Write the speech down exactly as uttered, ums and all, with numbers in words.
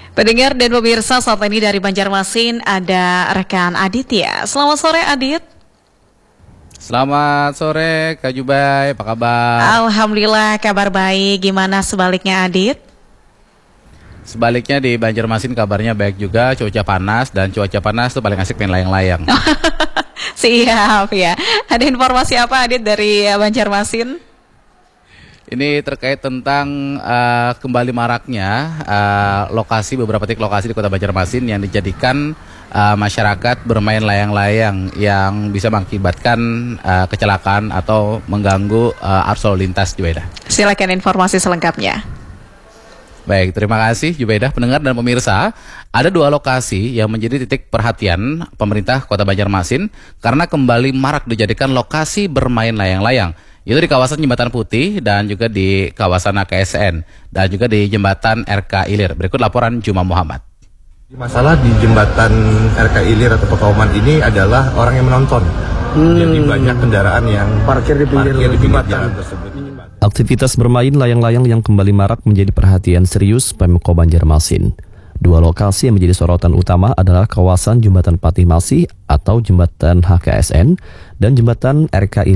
Pendengar dan pemirsa, saat ini dari Banjarmasin ada rekan Aditya. Selamat sore, Adit. Selamat sore, Kak Jubai, apa kabar? Alhamdulillah, kabar baik. Gimana sebaliknya, Adit? Sebaliknya di Banjarmasin kabarnya baik juga, cuaca panas, dan cuaca panas tuh paling asik main layang-layang. Siap ya. Ada informasi apa, Adit, dari Banjarmasin? Ini terkait tentang uh, kembali maraknya uh, lokasi, beberapa titik lokasi di Kota Banjarmasin yang dijadikan uh, masyarakat bermain layang-layang yang bisa mengakibatkan uh, kecelakaan atau mengganggu uh, arus lalu lintas, Jubaidah. Silakan informasi selengkapnya. Baik, terima kasih Jubaidah, pendengar dan pemirsa. Ada dua lokasi yang menjadi titik perhatian pemerintah Kota Banjarmasin karena kembali marak dijadikan lokasi bermain layang-layang. Itu di kawasan Jembatan Putih dan juga di kawasan A K S N dan juga di Jembatan R K Ilir. Berikut laporan Juma Muhammad. Masalah di Jembatan R K Ilir atau Pekauman ini adalah orang yang menonton. Hmm. Jadi banyak kendaraan yang parkir di pinggir, parkir di pinggir jalan tersebut. Aktivitas bermain layang-layang yang kembali marak menjadi perhatian serius Pemko Banjarmasin. Dua lokasi yang menjadi sorotan utama adalah kawasan Jembatan Patih Masih atau Jembatan H K S N dan Jembatan R K Ilir.